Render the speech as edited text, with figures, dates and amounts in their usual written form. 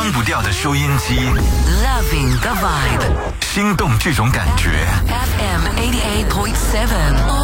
关不掉的收音机 Loving the vibe， 心动这种感觉。 FM 88.7